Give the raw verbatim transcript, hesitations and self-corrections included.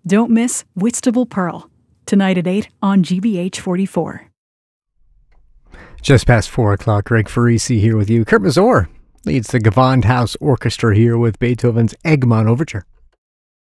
Don't miss Whitstable Pearl, tonight at eight on G B H forty-four. Just past four o'clock, Greg Farisi here with you. Kurt Mazur leads the Gewandhaus Orchestra here with Beethoven's Egmont Overture.